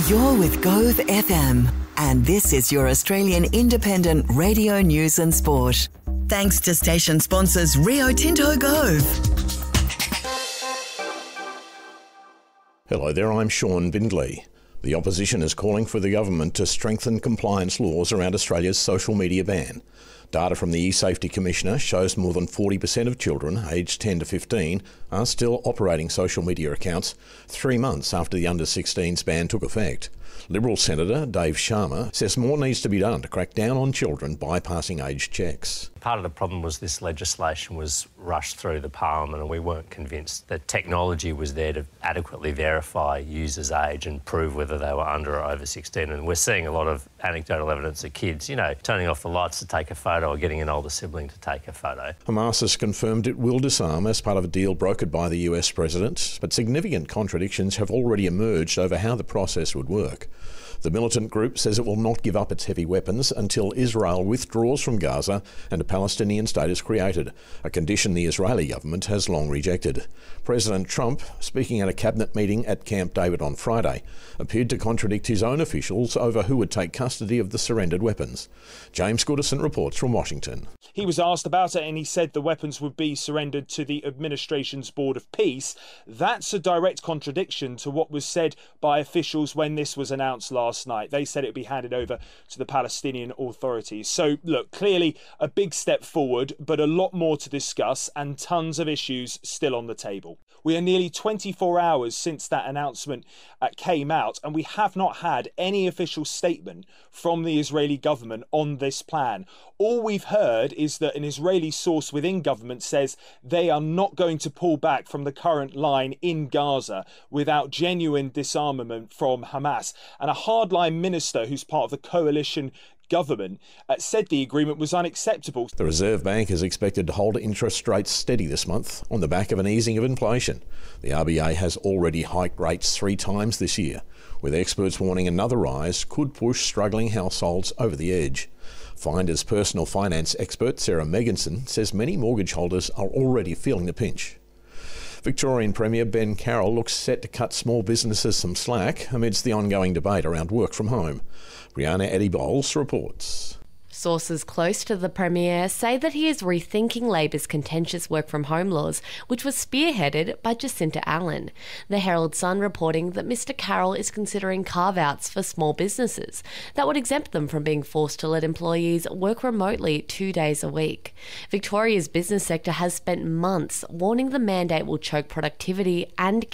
You're with Gove FM, and this is your Australian independent radio news and sport. Thanks to station sponsors Rio Tinto Gove. Hello there, I'm Sean Bindley. The opposition is calling for the government to strengthen compliance laws around Australia's social media ban. Data from the eSafety Commissioner shows more than 40% of children aged 10 to 15 are still operating social media accounts 3 months after the under-16s ban took effect. Liberal Senator Dave Sharma says more needs to be done to crack down on children bypassing age checks. Part of the problem was this legislation was rushed through the Parliament and we weren't convinced that technology was there to adequately verify users' age and prove whether they were under or over 16. And we're seeing a lot of anecdotal evidence of kids, turning off the lights to take a photo or getting an older sibling to take a photo. Hamas has confirmed it will disarm as part of a deal brokered by the US president, but significant contradictions have already emerged over how the process would work. The militant group says it will not give up its heavy weapons until Israel withdraws from Gaza and a Palestinian state is created, a condition the Israeli government has long rejected. President Trump, speaking at a cabinet meeting at Camp David on Friday, appeared to contradict his own officials over who would take custody of the surrendered weapons. James Goodison reports from Washington. He was asked about it and he said the weapons would be surrendered to the administration's Board of Peace. That's a direct contradiction to what was said by officials when this was announced last night. They said it would be handed over to the Palestinian authorities. So, look, clearly a big step forward, but a lot more to discuss and tons of issues still on the table. We are nearly 24 hours since that announcement came out, and we have not had any official statement from the Israeli government on this plan. All we've heard is that an Israeli source within government says they are not going to pull back from the current line in Gaza without genuine disarmament from Hamas. And a hardline minister who's part of the coalition government said the agreement was unacceptable. The Reserve Bank is expected to hold interest rates steady this month on the back of an easing of inflation. The RBA has already hiked rates 3 times this year, with experts warning another rise could push struggling households over the edge. Finder's personal finance expert Sarah Megginson says many mortgage holders are already feeling the pinch. Victorian Premier Ben Carroll looks set to cut small businesses some slack amidst the ongoing debate around work from home. Brianna Eddie-Bowles reports. Sources close to the Premier say that he is rethinking Labor's contentious work-from-home laws, which was spearheaded by Jacinta Allen. The Herald Sun reporting that Mr Carroll is considering carve-outs for small businesses that would exempt them from being forced to let employees work remotely 2 days a week. Victoria's business sector has spent months warning the mandate will choke productivity and